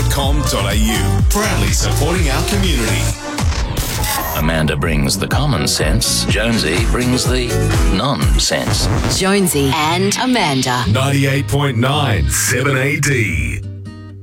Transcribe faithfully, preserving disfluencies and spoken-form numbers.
com dot a u. Proudly supporting our community. Amanda brings the common sense. Jonesy brings the nonsense. Jonesy and Amanda. ninety-eight point nine seven A D.